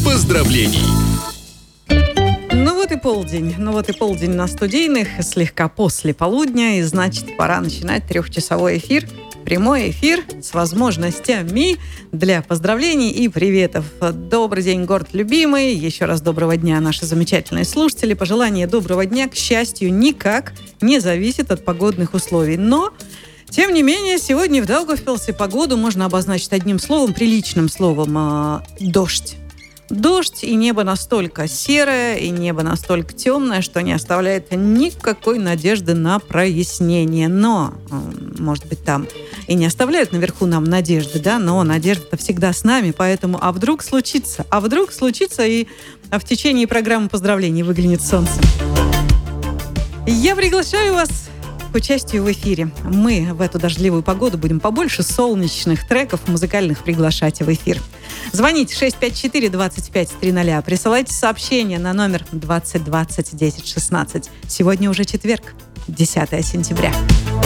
поздравлений. Ну вот и полдень на студийных, слегка после полудня, и значит, пора начинать трехчасовой эфир. Прямой эфир с возможностями для поздравлений и приветов. Добрый день, город любимый. Еще раз доброго дня, наши замечательные слушатели. Пожелание доброго дня, к счастью, никак не зависит от погодных условий. Но, тем не менее, сегодня в Даугавпилсе погоду можно обозначить одним словом, приличным словом – дождь. Дождь, и небо настолько серое, и небо настолько темное, что не оставляет никакой надежды на прояснение. Но, может быть, там и не оставляют наверху нам надежды, да, но надежда-то всегда с нами, поэтому вдруг случится, и в течение программы поздравлений выглянет солнце. Я приглашаю вас к участию в эфире. Мы в эту дождливую погоду будем побольше солнечных треков музыкальных приглашать в эфир. Звоните 654-25-00. Присылайте сообщения на номер 2020-10-16. Сегодня уже четверг, 10 сентября.